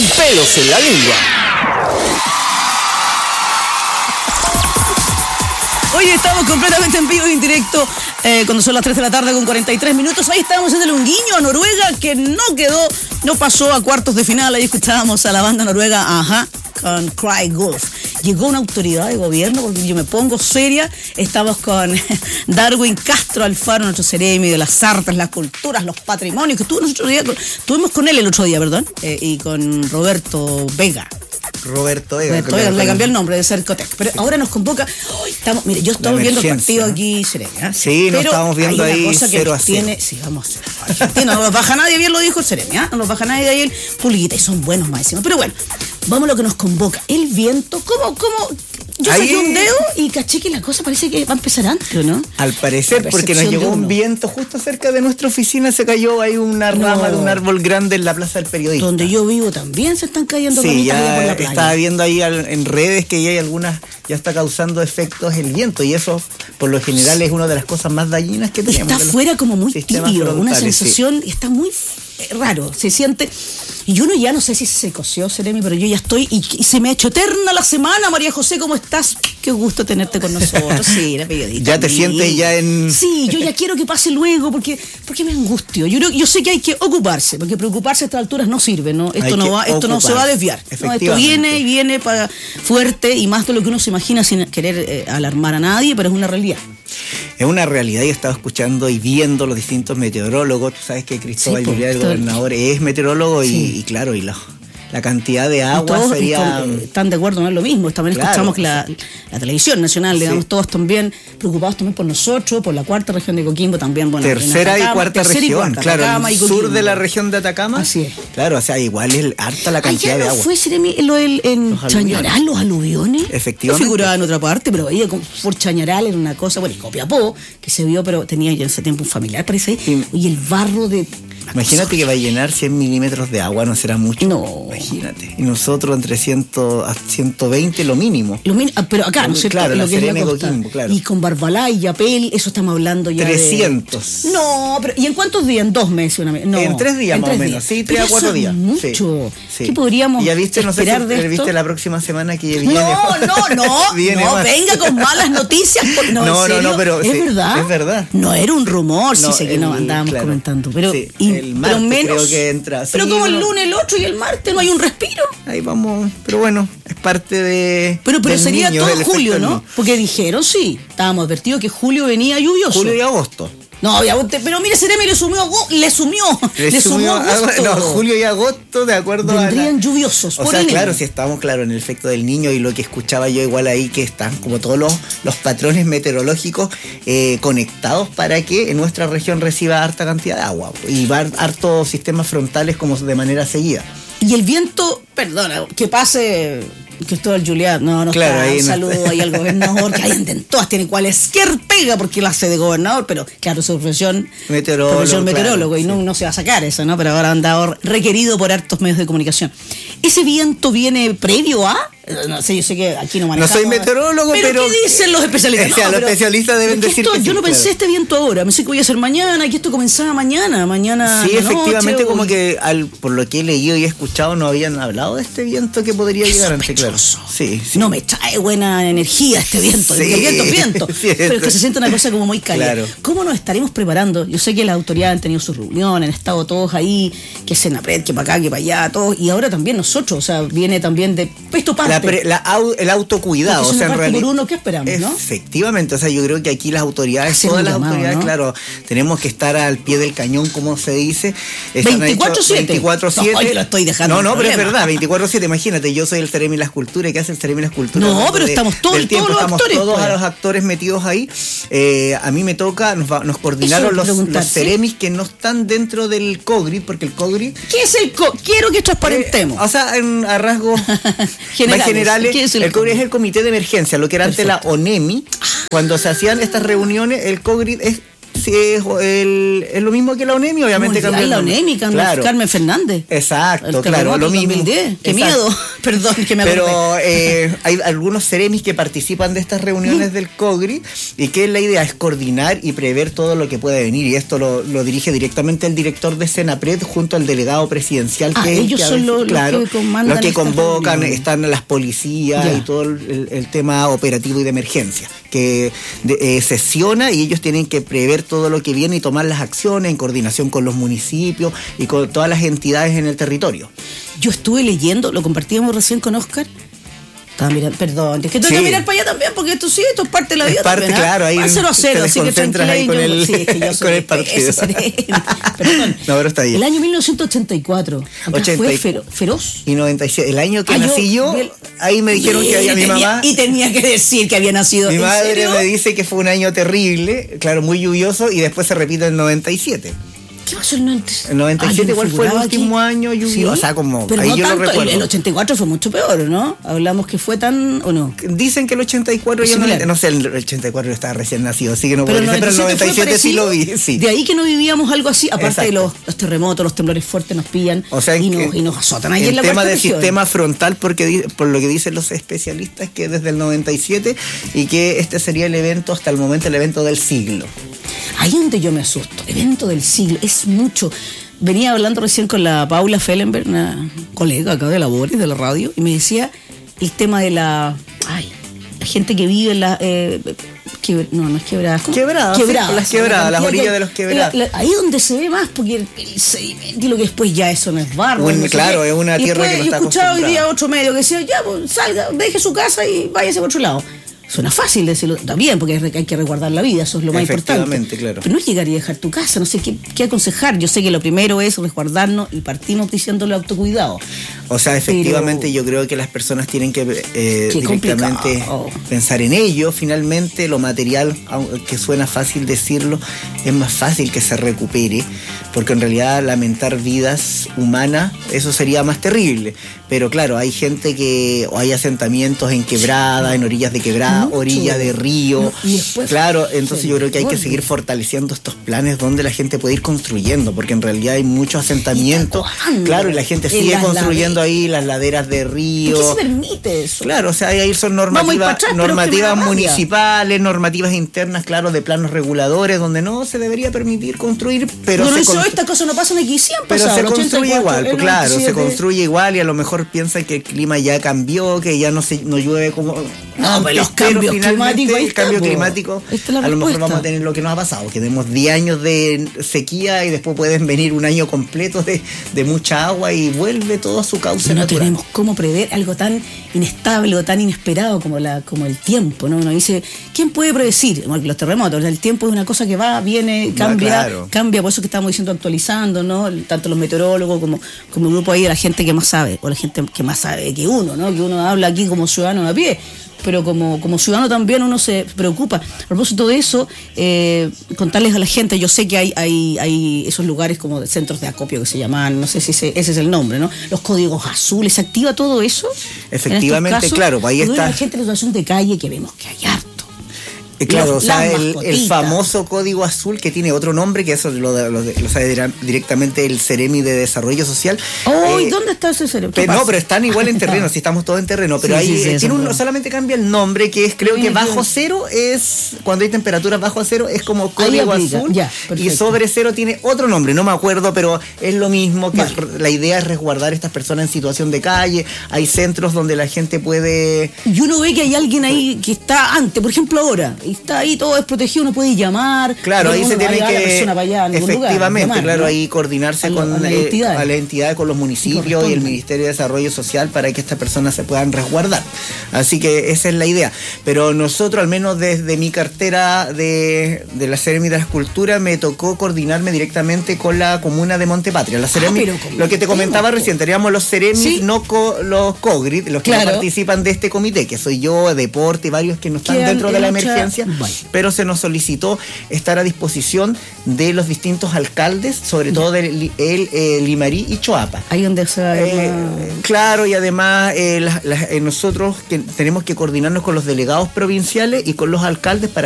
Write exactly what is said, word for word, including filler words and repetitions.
pelos en la lengua. Hoy estamos completamente en vivo y en directo, eh, cuando son las tres de la tarde con cuarenta y tres minutos. Ahí estábamos haciéndole un guiño a Noruega, que no quedó, no pasó a cuartos de final. Ahí escuchábamos a la banda noruega, ajá, con Cry Wolf. Llegó una autoridad de gobierno, porque yo me pongo seria. Estamos con Darwin Castro Alfaro, nuestro Ceremi de las artes, las culturas, los patrimonios, que estuvo nosotros día, estuvimos con él el otro día, perdón, eh, y con Roberto Vega. Roberto Vega. Roberto Vega, le cambié el nombre de Cercotec. Pero ahora nos convoca. Oh, estamos, mire, yo estaba viendo el partido aquí, Serenia. Sí, nos estábamos viendo hay ahí una cosa que cero a tiene, cero. sí, vamos. Argentina no nos baja nadie, bien lo dijo Serenia. No nos baja nadie de ahí el pulguita. Y son buenos máximos. Pero bueno, vamos a lo que nos convoca. El viento, ¿cómo, cómo? Yo saqué un dedo y caché que la cosa parece que va a empezar antes, ¿no? Al parecer, porque nos llegó un viento justo cerca de nuestra oficina, se cayó ahí una No. rama de un árbol grande en la Plaza del Periodista. Donde yo vivo también se están cayendo Sí, ramitas allá por ya la playa. estaba viendo ahí al- en redes que ya hay algunas, ya está causando efectos el viento, y eso por lo general es una de las cosas más dañinas que tenemos. Está de los afuera como muy sistemas tibio, una frontales, sensación, está muy eh, raro, se siente. Y uno ya no sé si se coció, Seremi, pero yo ya estoy, y, y se me ha hecho eterna la semana. María José, ¿cómo estás? Qué gusto tenerte con nosotros. Sí, la periodista. Ya te Sí. sientes ya en... Sí, yo ya quiero que pase luego, porque, porque me angustio. Yo, creo- yo sé que hay que ocuparse, porque preocuparse a estas alturas no sirve, ¿no? Hay Esto no que va, esto no se va a ocuparse, desviar. ¿no? Esto efectivamente. viene y viene para fuerte, y más de lo que uno se imagina, sin querer eh, alarmar a nadie, pero es una realidad. Es una realidad. Yo estaba escuchando y viendo los distintos meteorólogos. Tú sabes que Cristóbal Sí, pues, Juliá, el todo- gobernador, es meteorólogo, Sí. y, y claro, y la, la cantidad de Y agua todos sería... y con- están de acuerdo, no es lo mismo. También Claro, escuchamos que la, la televisión nacional, Sí. digamos, todos también preocupados también por nosotros, por la cuarta región de Coquimbo también. Bueno, en Tercera y Atacama, cuarta tercera y región, cuarta, claro, Atacama y el sur Coquimbo. de la región de Atacama. Así es. Claro, o sea, igual es harta la cantidad Allá de no agua. fue, Seremi, lo del, en Los Chañaral, los aluviones. Efectivamente. No figuraba en otra parte, pero veía como por Chañaral era una cosa, bueno, y Copiapó, que se vio, pero tenía ya en ese tiempo un familiar, parece ahí. Sí. Y el barro de... Imagínate que va a llenar cien milímetros de agua, no será mucho. No. Imagínate. Y nosotros entre cien a ciento veinte lo mínimo. Lo min- ah, pero acá, ¿no es cierto? Claro, Lo la que es la Serena y costa. Coquimbo, claro. Y con Barbalá y Yapel, eso estamos hablando ya trescientos. de... No, pero ¿y en cuántos días? ¿En dos meses? Una vez? No, En tres días más o menos, sí, tres Pero a cuatro eso es días. mucho. Sí, sí. ¿Qué podríamos Y ya viste, no sé esperar si de esto? viste la próxima semana que viene. No, no, no, Viene no, más. venga con malas noticias. por- No, No, ¿en no, serio? no, pero ¿Es sí, verdad? es verdad. No era un rumor, sí No, sé que el- no andábamos claro. comentando, pero, Sí, y- el pero martes menos. creo que entra, sí, pero como el bueno. lunes, el otro y el martes no hay un respiro. Ahí vamos, pero bueno, es parte de. Pero, pero del sería niño, todo del efecto julio, del ¿no? niño. Porque dijeron, sí, estábamos advertidos que julio venía lluvioso. Julio y agosto. No, ya, usted- pero mire, Seremi le sumió, ago- le sumió, le, Le sumió sumió agosto. a- no, julio y agosto, de acuerdo a. Vendrían la- lluviosos, O por sea, el claro, niño. si estamos, claro, en el efecto del niño, y lo que escuchaba yo igual ahí, que están como todos los, los patrones meteorológicos eh, conectados para que en nuestra región reciba harta cantidad de agua, y va hartos sistemas frontales como de manera seguida. Y el viento, perdona, que pase Cristóbal Juliá, no, no Claro, está, ahí un no saludo está. ahí al gobernador, que hayan en todas, tienen cualquier pega porque la hace de gobernador, pero claro, su profesión Meteorólogo, profesión claro, meteorólogo, y no, sí. no se va a sacar eso, ¿no? Pero ahora anda ahora requerido por hartos medios de comunicación. ¿Ese viento viene previo a? No sé, yo sé que aquí no No manejamos. soy meteorólogo, pero. ¿Pero qué dicen los especialistas? O sea, No, los pero- especialistas deben pero que decir esto- que yo sí, no pensé claro. este viento ahora, pensé que voy a hacer mañana, y que esto comenzaba mañana, mañana. Sí, de noche, efectivamente, o- como que al, por lo que he leído y he escuchado, no habían hablado de este viento que podría Es llegar antes, claro. sospechoso. Sí, sí. No me trae buena energía este viento. Sí, el viento es viento. sí, Pero es que se siente una cosa como muy cálida. Claro. ¿Cómo nos estaremos preparando? Yo sé que las autoridades han tenido sus reuniones, han estado todos ahí, que Senapred, que para acá, que para allá, todos. Y ahora también nosotros, o sea, viene también de. Esto parte. La pre- la au- el autocuidado, Porque o si sea, uno en parte realidad. por uno, ¿qué esperamos, no? Efectivamente, o sea, yo creo que aquí las autoridades, Hacer todas un las llamado, autoridades, ¿no? claro, tenemos que estar al pie del cañón, como se dice. Están veinticuatro siete. hechos veinticuatro siete. No, yo lo estoy dejando No, en no, pero es problema. verdad, veinticuatro siete, imagínate, yo soy el Ceremi de las Culturas, ¿y qué hace el Ceremi de las Culturas? No, Hablando pero de- estamos todos- del tiempo, todos los estamos actores, todos pues. a los actores metidos ahí. Eh, a mí me toca, nos, va- nos Eso coordinaron te los, preguntar, los ¿sí? Ceremis que no están dentro del COGRI, porque el COGRI ¿Qué es el co Quiero que transparentemos. Eh, o sea, en, a rasgos Generales. más generales, ¿Qué es el el COGRI es COGRI? el Comité de Emergencia, lo que era antes la ONEMI. Cuando se hacían estas reuniones, el COGRI es Sí, es, el, es lo mismo que la ONEMI, obviamente cambió la ONEMI, claro. Carmen Fernández. Exacto, claro, lo mismo. dos mil diez. Qué Exacto. miedo, perdón que me Pero acordé. eh, hay algunos ceremis que participan de estas reuniones del COGRI y que la idea es coordinar y prever todo lo que puede venir, y esto lo, lo dirige directamente el director de Senapred junto al delegado presidencial. Ah, que ellos que son veces, los, claro, los que comandan los que convocan, reunión. Están las policías ya. Y todo el, el tema operativo y de emergencia, que de, eh, sesiona y ellos tienen que prever todo lo que viene y tomar las acciones en coordinación con los municipios y con todas las entidades en el territorio. Yo estuve leyendo, lo compartíamos recién con Oscar. Estaba mirando, perdón, es que tengo sí. que mirar para allá también, porque esto sí, esto es parte de la vida. Es parte, también, claro, ahí va cero a cero, así que tranquila ahí con yo, el, sí, es que yo soy con el partido. Perdón. No, pero está bien. El año mil novecientos ochenta y cuatro. ochenta Fue fero, feroz. Y noventa y siete. El año que ah, nací yo, yo, ahí me dijeron que había mi mamá. Y tenía que decir que había nacido. Mi ¿en madre serio? me dice que fue un año terrible, claro, muy lluvioso, y después se repite el noventa y siete. ¿Qué pasó el noventa y siete? El noventa y siete ah, igual fue el último aquí. año lluvioso, ¿sí? O sea, como pero ahí no yo tanto, lo recuerdo. El, el ochenta y cuatro fue mucho peor, ¿no? Hablamos que fue tan, ¿o no? Dicen que el ochenta y cuatro, yo no, no sé, el ochenta y cuatro yo estaba recién nacido, así que no puedo decir, pero el noventa y siete sí lo vi, sí. De ahí que no vivíamos algo así, aparte Exacto. de los, los terremotos, los temblores fuertes nos pillan, o sea, y, nos, y nos azotan ahí el en la tema del región. sistema frontal, porque por lo que dicen los especialistas, que desde el noventa y siete y que este sería el evento, hasta el momento, el evento del siglo. Ahí donde yo me asusto, evento del siglo, es mucho. Venía hablando recién con la Paula Fellenberg, una colega acá de labores de la radio, y me decía el tema de la, ay, la gente que vive en la, eh, que, no, no es quebradas, quebradas, quebradas, sí, las quebradas, las orillas que, de los quebradas. La, la, ahí donde se ve más, porque el, el sedimento y lo que después ya eso no es barro. Bueno, no claro, sé es una y tierra después, que no está yo escuchaba hoy día acostumbrada. Otro medio que decía, ya, pues, salga, deje su casa y váyase por otro lado. Suena fácil decirlo también, porque hay que resguardar la vida, eso es lo más importante. Claro. Pero no llegar y dejar tu casa, no sé qué, qué aconsejar. Yo sé que lo primero es resguardarnos y partimos diciéndole autocuidado. O sea, efectivamente Pero, yo creo que las personas tienen que eh, directamente complicado. pensar en ello. Finalmente lo material, aunque suena fácil decirlo, es más fácil que se recupere, porque en realidad lamentar vidas humanas, eso sería más terrible. Pero claro, hay gente que, o hay asentamientos en quebrada, en orillas de quebrada, Mucho. orillas de río. No, y después, claro, entonces yo creo que hay que gordo. seguir fortaleciendo estos planes donde la gente puede ir construyendo, porque en realidad hay muchos asentamientos. Y claro, y la gente sigue construyendo ahí las laderas de río. ¿Por qué se permite eso? Claro, o sea, ahí son normativas, atrás, normativas municipales, normativas internas, claro, de planos reguladores, donde no se debería permitir construir, pero no, se eso, constru- estas cosas no pasan aquí siempre. pero pasado, se construye igual, pues, claro, noventa y siete. se construye igual, y a lo mejor piensan que el clima ya cambió, que ya no se no llueve como no, antes, pero los cambios climáticos, el está, cambio po. climático, Esta es la a lo respuesta. mejor vamos a tener lo que nos ha pasado, que tenemos diez años de sequía y después pueden venir un año completo de, de mucha agua y vuelve todo a su cauce no natural. tenemos cómo prever algo tan inestable o tan inesperado como la como el tiempo, ¿no? Uno dice, ¿quién puede predecir? Bueno, los terremotos, el tiempo es una cosa que va, viene, cambia, ah, claro. cambia, por eso que estamos diciendo actualizando, ¿no? Tanto los meteorólogos como, como el grupo ahí de la gente que más sabe, o la gente que más sabe que uno, ¿no? Que uno habla aquí como ciudadano a pie, pero como, como ciudadano también uno se preocupa. A propósito de eso, eh, contarles a la gente, yo sé que hay, hay, hay esos lugares como centros de acopio que se llaman, no sé si ese, ese es el nombre, ¿no? Los códigos azules, ¿se activa todo eso? Efectivamente, claro, ahí está. La gente en situación de calle que vemos que hay harto. Eh, Claro, Los- o sea, las el, el mascotitas. famoso código azul, que tiene otro nombre, que eso lo, de- lo, de- lo sabe dirá- directamente el Ceremi de Desarrollo Social. Oh, ¿y Eh, dónde está ese cerebro? Pero, no, pero están igual en terreno, si estamos todos en terreno, pero Sí, ahí sí, sí, eh, eso tiene es un, verdad. solamente cambia el nombre, que es, creo Sí, que sí. bajo cero es, cuando hay temperaturas bajo cero, es como código aplica, azul, ya, y perfecto. sobre cero tiene otro nombre, no me acuerdo, pero es lo mismo, que Vale. la idea es resguardar a estas personas en situación de calle, hay centros donde la gente puede... Y uno ve que hay alguien ahí que está antes, por ejemplo ahora, y está ahí todo desprotegido, uno puede llamar. Claro, ahí uno se tiene va a la que, persona para allá, a algún lugar, efectivamente, llamar, claro, ¿no? ahí coordinarse A lo- con a las eh, entidades. a las entidades, con los municipios y el Corresponde. Ministerio de Desarrollo Social, para que estas personas se puedan resguardar. Así que esa es la idea. Pero nosotros, al menos desde mi cartera de, de la Seremi de la Escultura, me tocó coordinarme directamente con la comuna de Montepatria. La Seremi, pero como lo que te comentaba tenemos, recién, teníamos los Seremis, Sí. no co- los COGRID, los que no Claro. participan de este comité, que soy yo, deporte y varios que no están Quedan dentro de en la otra- emergencia, Vale. pero se nos solicitó estar a disposición de los distintos alcaldes, sobre todo de Li- el, eh, Limarí y Choapa. Ahí donde se va Eh, claro, y además eh, las- las- eh, nosotros que tenemos que coordinarnos con los delegados provinciales y con los alcaldes para